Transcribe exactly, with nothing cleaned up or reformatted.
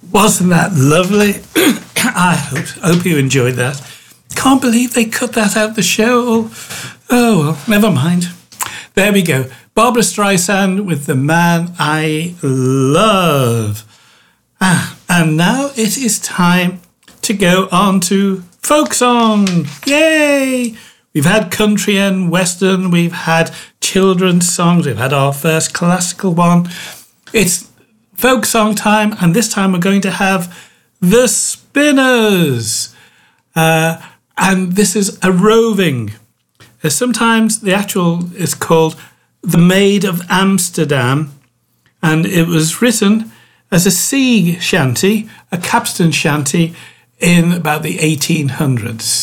Wasn't that lovely? I hope, hope you enjoyed that. Can't believe they cut that out the show. Oh, well, never mind. There we go. Barbra Streisand with The Man I Love. Ah, and now it is time to go on to folk song. Yay! We've had country and western. We've had children's songs. We've had our first classical one. It's folk song time, and this time we're going to have The Spinners. Uh, and this is a roving. Uh, sometimes the actual is called The Maid of Amsterdam, and it was written as a sea shanty, a capstan shanty, in about the eighteen hundreds.